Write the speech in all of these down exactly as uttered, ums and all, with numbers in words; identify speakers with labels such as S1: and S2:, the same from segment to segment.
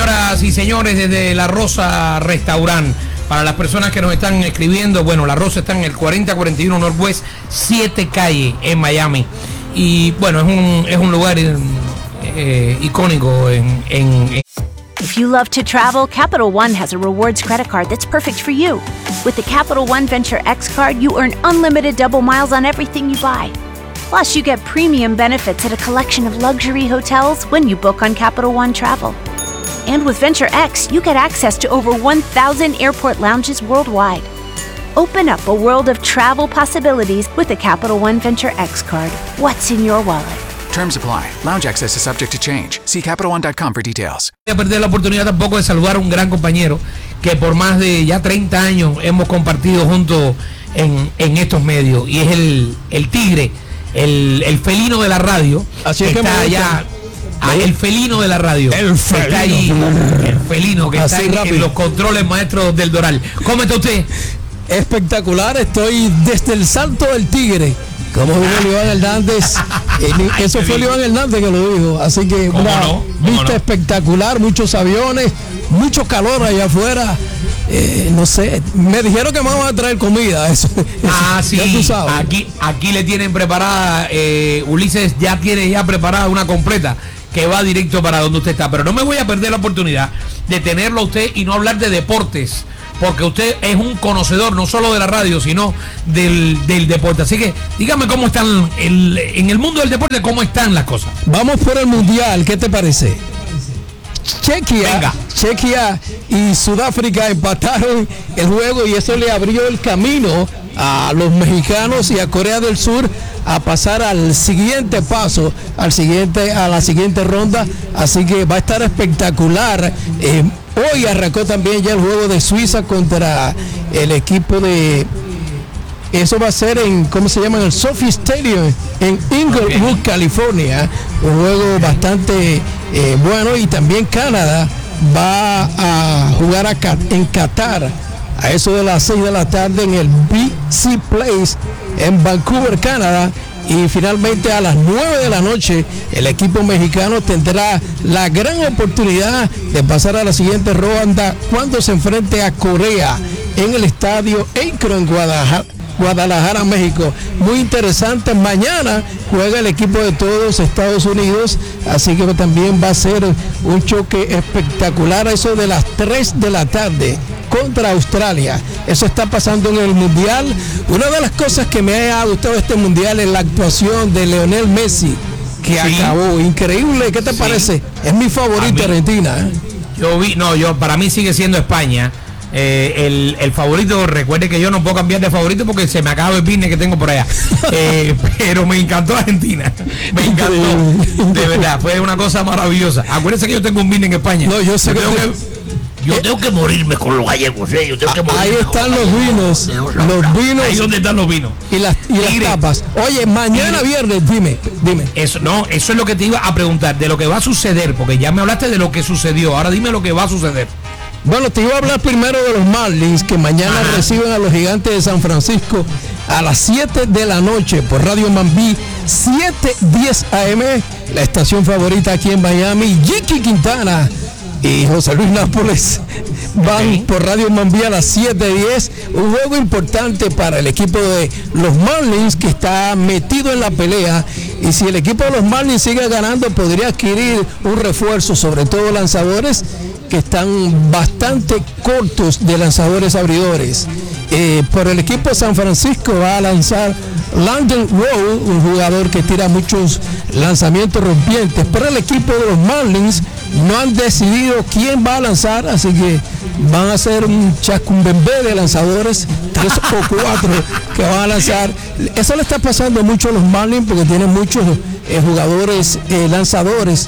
S1: señoras y señores, desde La Rosa Restaurant. Para las personas que nos están escribiendo, bueno, La Rosa está en el cuarenta cuarenta y uno Northwest siete Calle en Miami. Y bueno, es un, es un lugar eh, icónico en, en, en...
S2: If you love to travel, Capital One has a rewards credit card that's perfect for you. With the Capital One Venture X card, you earn unlimited double miles on everything you buy. Plus, you get premium benefits at a collection of luxury hotels when you book on Capital One Travel. And with Venture X, you get access to over one thousand airport lounges worldwide. Open up a world of travel possibilities with the Capital One Venture X card. What's in your wallet?
S3: Terms apply. Lounge access is subject to change. See Capital One dot com for details.
S1: No voy a perder la oportunidad tampoco de saludar a un gran compañero que por más de ya treinta años hemos compartido juntos en, en estos medios. Y es el, el tigre, el, el felino de la radio.
S4: Así es que
S1: está allá. Ah, el felino de la radio.
S4: El felino.
S1: Está ahí, el felino que
S4: Así
S1: está en, en los controles maestros del Doral. ¿Cómo está usted?
S4: Espectacular, estoy desde el Salto del Tigre. Como dijo Iván Hernández, eh, eso fue Iván Hernández que lo dijo. Así que una
S1: no?
S4: vista
S1: no?
S4: espectacular, muchos aviones, mucho calor allá afuera. Eh, no sé, me dijeron que me vamos a traer comida. Eso,
S1: ah,
S4: eso,
S1: sí.
S4: ya tú sabes.
S1: Aquí, aquí le tienen preparada, eh, Ulises ya tiene ya preparada una completa que va directo para donde usted está. Pero no me voy a perder la oportunidad de tenerlo a usted y no hablar de deportes, porque usted es un conocedor no solo de la radio, sino del, del deporte. Así que dígame cómo están, el, en el mundo del deporte, cómo están las cosas.
S4: Vamos por el Mundial, ¿qué te parece? Chequia,
S1: Venga.
S4: Chequia y Sudáfrica empataron el juego y eso le abrió el camino a los mexicanos y a Corea del Sur a pasar al siguiente paso, al siguiente, a la siguiente ronda. Así que va a estar espectacular. Eh, hoy arrancó también ya el juego de Suiza contra el equipo de... Eso va a ser en, ¿cómo se llama? En el Sophie Stadium, en Inglewood, okay. California. Un juego bastante eh, bueno. Y también Canadá va a jugar a, en Qatar a eso de las seis de la tarde en el B C Place en Vancouver, Canadá. Y finalmente a las nueve de la noche el equipo mexicano tendrá la gran oportunidad de pasar a la siguiente ronda cuando se enfrente a Corea en el estadio Akron en Guadalajara. Guadalajara, México. Muy interesante. Mañana juega el equipo de todos Estados Unidos, así que también va a ser un choque espectacular, eso de las tres de la tarde contra Australia. Eso está pasando en el Mundial. Una de las cosas que me ha gustado este Mundial es la actuación de Lionel Messi, que sí. acabó. Increíble. ¿Qué te sí. parece? Es mi favorito, Argentina.
S1: Yo vi, no, yo para mí sigue siendo España. Eh, el, el favorito, recuerde que yo no puedo cambiar de favorito porque se me acaba el business que tengo por allá. Eh, pero me encantó Argentina. Me encantó. De verdad, fue una cosa maravillosa. Acuérdense que yo tengo un business en España.
S4: No, yo sé
S1: yo
S4: que,
S1: tengo
S4: te...
S1: que yo tengo que morirme con los gallegos, ¿eh? Yo tengo que morirme.
S4: Ahí están los vinos, los, los vinos.
S1: Ahí donde están los vinos.
S4: Y las, y las tapas. Oye, mañana Tigre. viernes, dime, dime.
S1: Eso, no, eso es lo que te iba a preguntar, de lo que va a suceder, porque ya me hablaste de lo que sucedió. Ahora dime lo que va a suceder.
S4: Bueno, te iba a hablar primero de los Marlins, que mañana Ajá. reciben a los Gigantes de San Francisco a las siete de la noche por Radio Mambí, siete diez A M, la estación favorita aquí en Miami. Jiki Quintana y José Luis Nápoles van okay. por Radio Mambí a las siete diez. Un juego importante para el equipo de los Marlins, que está metido en la pelea. Y si el equipo de los Marlins sigue ganando, podría adquirir un refuerzo, sobre todo lanzadores, que están bastante cortos de lanzadores abridores. Eh, por el equipo de San Francisco va a lanzar Landon Rowe, un jugador que tira muchos lanzamientos rompientes. Pero el equipo de los Marlins no han decidido quién va a lanzar, así que van a hacer un chacumbembé de lanzadores, tres o cuatro que van a lanzar. Eso le está pasando mucho a los Marlins porque tienen muchos eh, jugadores eh, lanzadores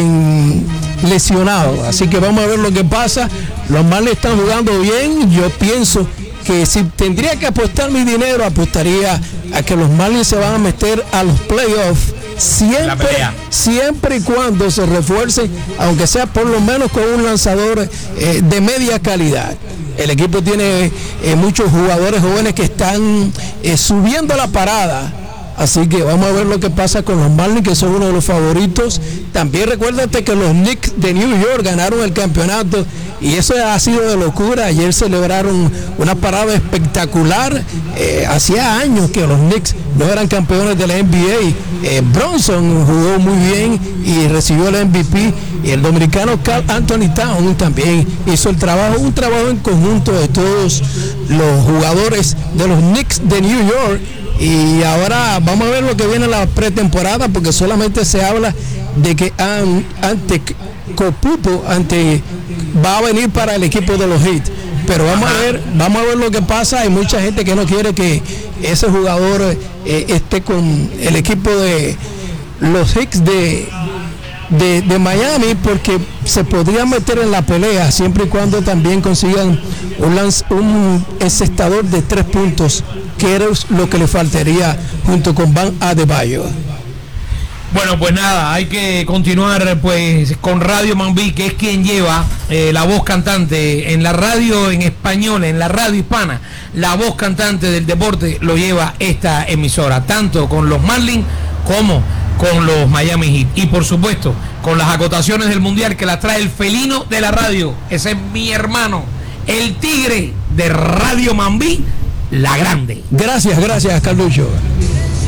S4: en lesionados, así que vamos a ver lo que pasa. Los Marlins están jugando bien. Yo pienso que si tendría que apostar mi dinero, apostaría a que los Marlins se van a meter a los playoffs, siempre, siempre y cuando se refuercen, aunque sea por lo menos con un lanzador eh, de media calidad. El equipo tiene eh, muchos jugadores jóvenes que están eh, subiendo la parada Así que vamos a ver lo que pasa con los Marlins, que son uno de los favoritos. También recuérdate que los Knicks de New York ganaron el campeonato y eso ha sido de locura. Ayer celebraron una parada espectacular. Eh, hacía años que los Knicks no eran campeones de la N B A. Eh, Bronson jugó muy bien y recibió el M V P. Y el dominicano Karl Anthony Towns también hizo el trabajo, un trabajo en conjunto de todos los jugadores de los Knicks de New York. Y ahora vamos a ver lo que viene en la pretemporada, porque solamente se habla de que an, ante Coputo ante, va a venir para el equipo de los Heat. Pero vamos a ver, vamos a ver lo que pasa. Hay mucha gente que no quiere que ese jugador eh, esté con el equipo de los Heat de De, de Miami, porque se podría meter en la pelea siempre y cuando también consigan un, lanz, un encestador de tres puntos, que era lo que le faltaría junto con Bam Adebayo.
S1: Bueno, pues nada, hay que continuar pues con Radio Mambí, que es quien lleva eh, la voz cantante en la radio en español, en la radio hispana. La voz cantante del deporte lo lleva esta emisora, tanto con los Marlins como con los Miami Heat. Y por supuesto, con las acotaciones del Mundial que las trae el felino de la radio. Ese es mi hermano, el tigre de Radio Mambí, la grande.
S4: Gracias, gracias, Carlucho.